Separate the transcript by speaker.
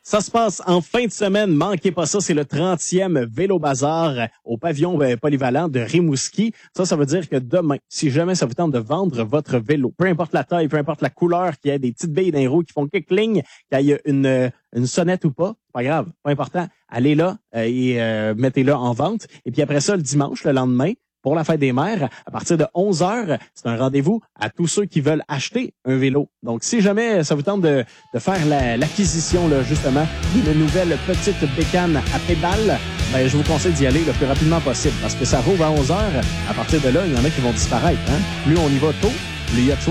Speaker 1: Ça se passe en fin de semaine. Manquez pas ça. C'est le 30e Vélo Bazar au pavillon polyvalent de Rimouski. Ça veut dire que demain, si jamais ça vous tente de vendre votre vélo, peu importe la taille, peu importe la couleur, qu'il y ait des petites billes dans les roues qui font clic-cling, qu'il y ait une sonnette ou pas, pas grave, pas important. Allez là et mettez-le en vente. Et puis après ça, le dimanche, le lendemain, pour la fête des mères, à partir de 11h, c'est un rendez-vous à tous ceux qui veulent acheter un vélo. Donc, si jamais ça vous tente de faire l'acquisition, là, justement, d'une nouvelle petite bécane à pédales, ben, je vous conseille d'y aller le plus rapidement possible parce que ça rouvre à 11h. À partir de là, il y en a qui vont disparaître. Hein? Plus on y va tôt, plus il y a de choix.